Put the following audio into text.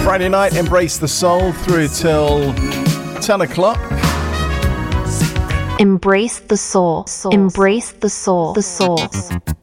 Friday night, Embrace the Soul through till 10 o'clock. Embrace the soul. Embrace the soul. The soul.